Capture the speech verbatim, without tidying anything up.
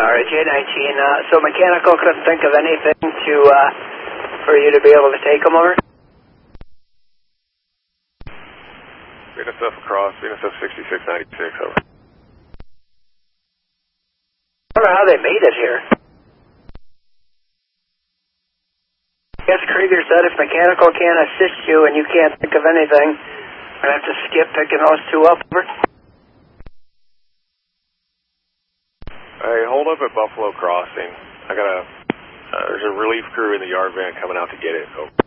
All right, J nineteen. Uh, so mechanical couldn't think of anything to uh, for you to be able to take them over? V N S F across, V N S F sixty-six ninety-six, over. I don't know how they made it here. I guess Krieger said if mechanical can't assist you and you can't think of anything, I'm going to have to skip picking those two up. Over. Hey, hold up at Buffalo Crossing. I got a, uh, there's a relief crew in the yard van coming out to get it. Over.